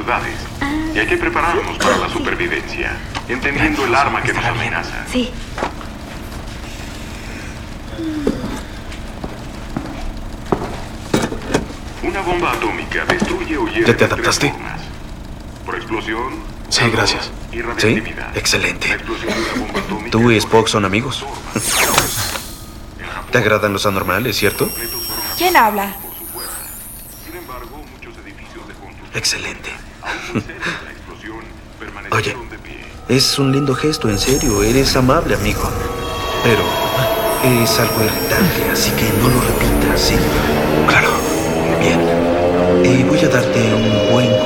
ciudades. Y hay que prepararnos para la supervivencia, entendiendo el arma que nos amenaza. Sí. Una bomba atómica destruye o hiere ¿Ya te de tres adaptaste? formas. Por explosión, Sí, calor gracias. y ¿Sí? radiactividad. Excelente. La explosión de la bomba atómica Tú y es Spock son amigos. En Japón, ¿Te agradan los anormales, cierto? completos fueron ¿Quién habla? por su fuerza. Sin embargo, muchos edificios de construcción, Excelente. aún muy cerca de la explosión, permanecieron Oye, de pie. es un lindo gesto, en serio. Eres amable, amigo. Pero es algo irritante, así que no lo repitas, ¿sí? Claro. Bien. Y voy a darte un buen